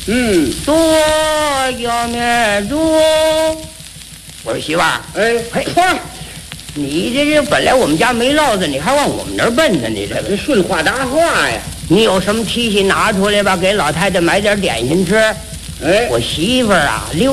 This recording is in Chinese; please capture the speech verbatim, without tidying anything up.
嗯， 多要面多。我说媳妇儿， 哎， 嘿嚯， 你这这本来我们家没烙子，你还往我们那儿奔呢？你这个， 这顺话答话呀。 你有什么提醒拿出来吧，给老太太买点点心吃。 哎， 我媳妇儿啊，溜